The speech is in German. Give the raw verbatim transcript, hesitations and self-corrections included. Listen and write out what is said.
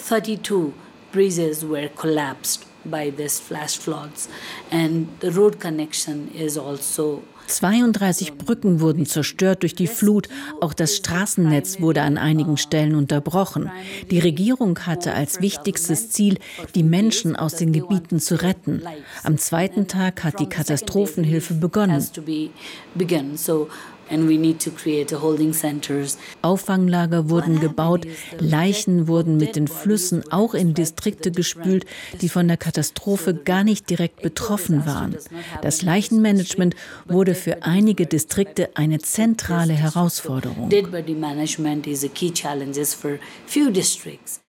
thirty-two bridges were collapsed by this flash floods, and the road connection is also zweiunddreißig Brücken wurden zerstört durch die Flut. Auch das Straßennetz wurde an einigen Stellen unterbrochen. Die Regierung hatte als wichtigstes Ziel, die Menschen aus den Gebieten zu retten. Am zweiten Tag hat die Katastrophenhilfe begonnen. Auffanglager wurden gebaut, Leichen wurden mit den Flüssen auch in Distrikte gespült, die von der Katastrophe gar nicht direkt betroffen waren. Das Leichenmanagement wurde für einige Distrikte eine zentrale Herausforderung.